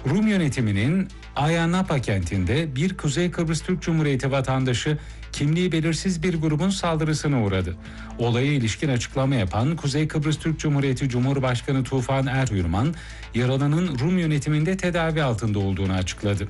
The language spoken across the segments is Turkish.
Rum yönetiminin Ayia kentinde bir Kuzey Kıbrıs Türk Cumhuriyeti vatandaşı kimliği belirsiz bir grubun saldırısına uğradı. Olaya ilişkin açıklama yapan Kuzey Kıbrıs Türk Cumhuriyeti Cumhurbaşkanı Tufan Eryurman, yaralının Rum yönetiminde tedavi altında olduğunu açıkladı.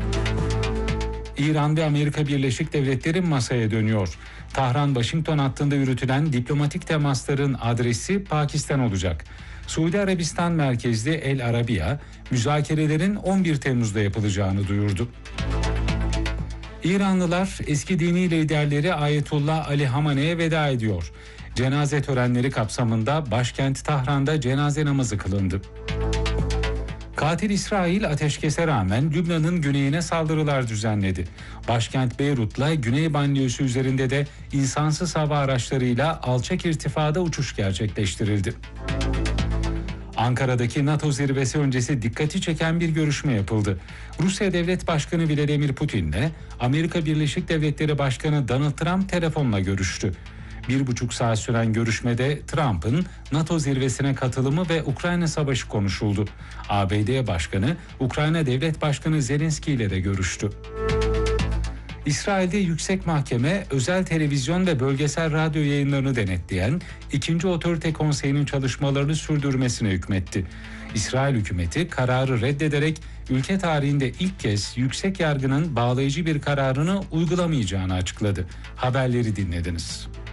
İran ve Amerika Birleşik Devletleri masaya dönüyor. Tahran-Washington hattında yürütülen diplomatik temasların adresi Pakistan olacak. Suudi Arabistan merkezli El Arabiya, müzakerelerin 11 Temmuz'da yapılacağını duyurdu. İranlılar eski dini liderleri Ayetullah Ali Hamene'ye veda ediyor. Cenaze törenleri kapsamında başkent Tahran'da cenaze namazı kılındı. Katil İsrail ateşkese rağmen Lübnan'ın güneyine saldırılar düzenledi. Başkent Beyrut'la Güney Banliyösü üzerinde de insansız hava araçlarıyla alçak irtifada uçuş gerçekleştirildi. Ankara'daki NATO zirvesi öncesi dikkati çeken bir görüşme yapıldı. Rusya Devlet Başkanı Vladimir Putin'le Amerika Birleşik Devletleri Başkanı Donald Trump telefonla görüştü. 1,5 saat süren görüşmede Trump'ın NATO zirvesine katılımı ve Ukrayna savaşı konuşuldu. ABD Başkanı, Ukrayna Devlet Başkanı Zelenski ile de görüştü. İsrail'de Yüksek Mahkeme, özel televizyon ve bölgesel radyo yayınlarını denetleyen 2. Otorite Konseyi'nin çalışmalarını sürdürmesine hükmetti. İsrail hükümeti kararı reddederek ülke tarihinde ilk kez yüksek yargının bağlayıcı bir kararını uygulamayacağını açıkladı. Haberleri dinlediniz.